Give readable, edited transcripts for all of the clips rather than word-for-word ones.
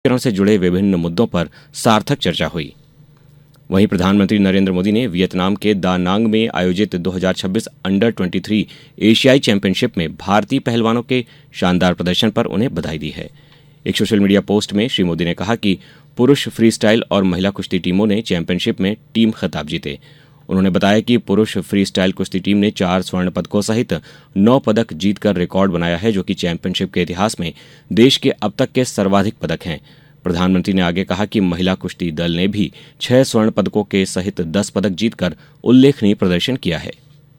विकेंद्रीकरण से जुड़े विभिन्न मुद्दों पर सार्थक चर्चा हुई। वहीं प्रधानमंत्री नरेंद्र मोदी ने वियतनाम के दा नांग में आयोजित 2026 अंडर 23 एशियाई चैंपियनशिप में भारतीय पहलवानों के शानदार प्रदर्शन पर उन्हें बधाई दी है। एक सोशल मीडिया पोस्ट में श्री मोदी ने कहा कि पुरुष फ्री स्टाइल और महिला कुश्ती टीमों ने चैंपियनशिप में टीम खिताब जीते। उन्होंने बताया कि पुरुष फ्री स्टाइल कुश्ती टीम ने 4 स्वर्ण पदकों सहित 9 पदक जीतकर रिकॉर्ड बनाया है, जो कि चैंपियनशिप के इतिहास में देश के अब तक के सर्वाधिक पदक हैं। प्रधानमंत्री ने आगे कहा कि महिला कुश्ती दल ने भी 6 स्वर्ण पदकों के सहित 10 पदक जीतकर उल्लेखनीय प्रदर्शन किया है।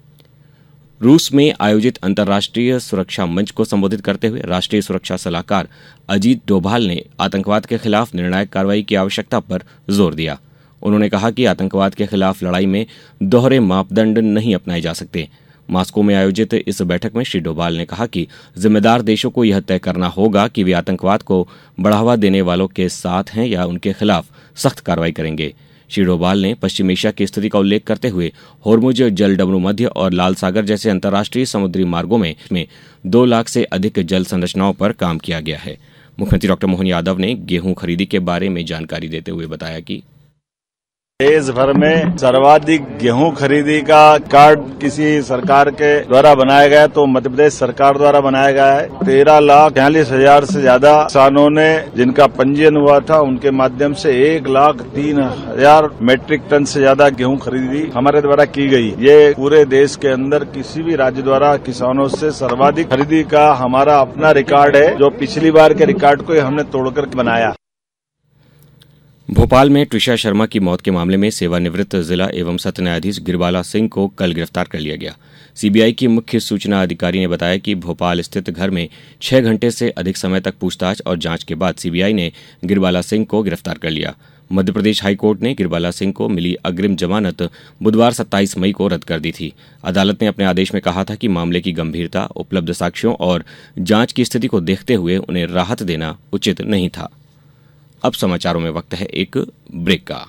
रूस में आयोजित अंतर्राष्ट्रीय सुरक्षा मंच को संबोधित करते हुए राष्ट्रीय सुरक्षा सलाहकार अजीत डोभाल ने आतंकवाद के खिलाफ निर्णायक कार्रवाई की आवश्यकता पर जोर दिया। उन्होंने कहा कि आतंकवाद के खिलाफ लड़ाई में दोहरे मापदंड नहीं अपनाए जा सकते। मॉस्को में आयोजित इस बैठक में श्री डोभाल ने कहा कि जिम्मेदार देशों को यह तय करना होगा कि वे आतंकवाद को बढ़ावा देने वालों के साथ हैं या उनके खिलाफ सख्त कार्रवाई करेंगे। श्री डोभाल ने पश्चिम एशिया की स्थिति का उल्लेख करते हुए होर्मुज जलडमरू मध्य और लाल सागर जैसे अंतर्राष्ट्रीय समुद्री मार्गों में 2 लाख से अधिक जल संरचनाओं पर काम किया गया है। मुख्यमंत्री डॉ मोहन यादव ने गेहूं खरीदी के बारे में जानकारी देते हुए बताया कि देश भर में सर्वाधिक गेहूं खरीदी का कार्ड किसी सरकार के द्वारा बनाया गया तो मध्य प्रदेश सरकार द्वारा बनाया गया है। 13,42,000 से ज्यादा किसानों ने जिनका पंजीयन हुआ था उनके माध्यम से 1,03,000 मेट्रिक टन से ज्यादा गेहूं खरीदी हमारे द्वारा की गई। ये पूरे देश के अंदर किसी भी राज्य द्वारा किसानों से सर्वाधिक खरीदी का हमारा अपना रिकॉर्ड है, जो पिछली बार के रिकॉर्ड को हमने तोड़कर बनाया। भोपाल में ट्रिशा शर्मा की मौत के मामले में सेवानिवृत्त जिला एवं सत्र न्यायाधीश गिरबाला सिंह को कल गिरफ्तार कर लिया गया। सीबीआई की मुख्य सूचना अधिकारी ने बताया कि भोपाल स्थित घर में 6 घंटे से अधिक समय तक पूछताछ और जांच के बाद सीबीआई ने गिरबाला सिंह को गिरफ्तार कर लिया। मध्य प्रदेश हाईकोर्ट ने गिरबाला सिंह को मिली अग्रिम जमानत बुधवार 27 मई को रद्द कर दी थी। अदालत ने अपने आदेश में कहा था कि मामले की गंभीरता, उपलब्ध साक्ष्यों और जांच की स्थिति को देखते हुए उन्हें राहत देना उचित नहीं था। अब समाचारों में वक्त है एक ब्रेक का।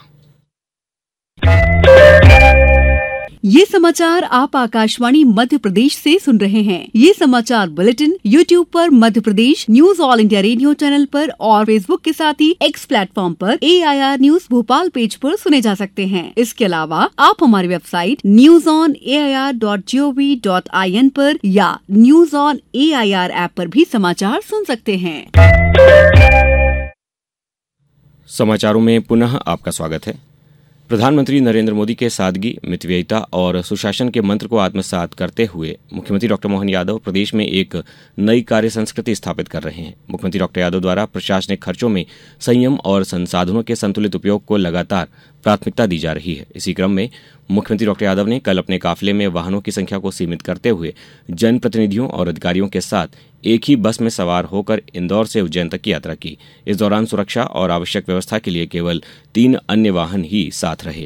ये समाचार आप आकाशवाणी मध्य प्रदेश से सुन रहे हैं। ये समाचार बुलेटिन YouTube पर Madhya Pradesh news all India radio channel पर और फेसबुक के साथ ही X प्लेटफॉर्म पर AIR न्यूज भोपाल पेज पर सुने जा सकते हैं। इसके अलावा आप हमारी वेबसाइट newsonair.gov.in पर या न्यूज ऑन AIR ऐप पर भी समाचार सुन सकते हैं। समाचारों में पुनः आपका स्वागत है। प्रधानमंत्री नरेंद्र मोदी के सादगी, मितव्ययिता और सुशासन के मंत्र को आत्मसात करते हुए मुख्यमंत्री डॉ मोहन यादव प्रदेश में एक नई कार्य संस्कृति स्थापित कर रहे हैं। मुख्यमंत्री डॉ यादव द्वारा प्रशासनिक खर्चों में संयम और संसाधनों के संतुलित उपयोग को लगातार प्राथमिकता दी जा रही है। इसी क्रम में मुख्यमंत्री डॉ यादव ने कल अपने काफिले में वाहनों की संख्या को सीमित करते हुए जनप्रतिनिधियों और अधिकारियों के साथ एक ही बस में सवार होकर इंदौर से उज्जैन तक की यात्रा की। इस दौरान सुरक्षा और आवश्यक व्यवस्था के लिए केवल 3 अन्य वाहन ही साथ रहे।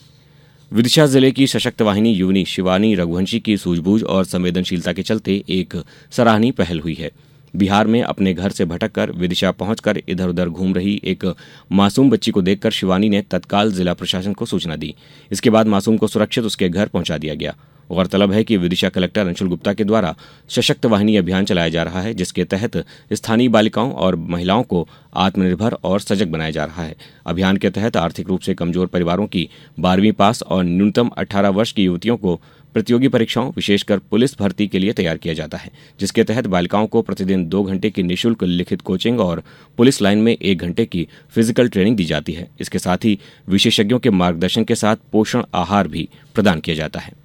विदिशा जिले की सशक्त वाहिनी युवनी शिवानी रघुवंशी की सूझबूझ और संवेदनशीलता के चलते एक सराहनीय पहल हुई है। बिहार में अपने घर से भटककर विदिशा पहुंचकर इधर उधर घूम रही एक मासूम बच्ची को देखकर शिवानी ने तत्काल जिला प्रशासन को सूचना दी। इसके बाद मासूम को सुरक्षित उसके घर पहुंचा दिया गया। गौरतलब है कि विदिशा कलेक्टर अंशुल गुप्ता के द्वारा सशक्त वाहिनी अभियान चलाया जा रहा है, जिसके तहत स्थानीय बालिकाओं और महिलाओं को आत्मनिर्भर और सजग बनाया जा रहा है। अभियान के तहत आर्थिक रूप से कमजोर परिवारों की 12वीं पास और न्यूनतम 18 वर्ष की युवतियों को प्रतियोगी परीक्षाओं, विशेषकर पुलिस भर्ती के लिए तैयार किया जाता है, जिसके तहत बालिकाओं को प्रतिदिन 2 घंटे की निःशुल्क लिखित कोचिंग और पुलिस लाइन में 1 घंटे की फिजिकल ट्रेनिंग दी जाती है। इसके साथ ही विशेषज्ञों के मार्गदर्शन के साथ पोषण आहार भी प्रदान किया जाता है।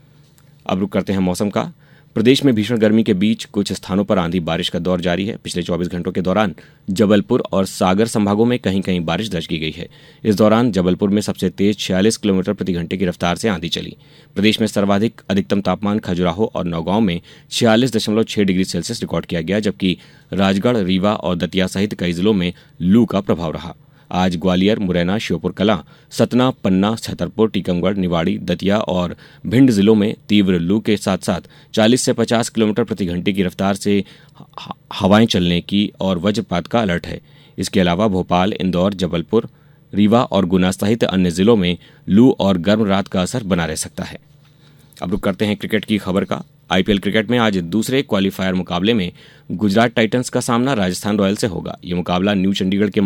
अब रुक करते हैं मौसम का। प्रदेश में भीषण गर्मी के बीच कुछ स्थानों पर आंधी बारिश का दौर जारी है। पिछले 24 घंटों के दौरान जबलपुर और सागर संभागों में कहीं कहीं बारिश दर्ज की गई है। इस दौरान जबलपुर में सबसे तेज 46 किलोमीटर प्रति घंटे की रफ्तार से आंधी चली। प्रदेश में सर्वाधिक अधिकतम तापमान खजुराहो और नौगांव में 46.6 डिग्री सेल्सियस रिकॉर्ड किया गया, जबकि राजगढ़, रीवा और दतिया सहित कई जिलों में लू का प्रभाव रहा। आज ग्वालियर, मुरैना, श्योपुर कलां, सतना, पन्ना, छतरपुर, टीकमगढ़, निवाड़ी, दतिया और भिंड जिलों में तीव्र लू के साथ साथ 40 से 50 किलोमीटर प्रति घंटे की रफ्तार से हवाएं चलने की और वज्रपात का अलर्ट है। इसके अलावा भोपाल, इंदौर, जबलपुर, रीवा और गुना सहित अन्य जिलों में लू और गर्म रात का असर बना रह सकता है। अब रुक करते हैं क्रिकेट की खबर का। आईपीएल क्रिकेट में आज दूसरे क्वालीफायर मुकाबले में गुजरात टाइटंस का सामना राजस्थान रॉयल्स से होगा। ये मुकाबला न्यू चंडीगढ़ के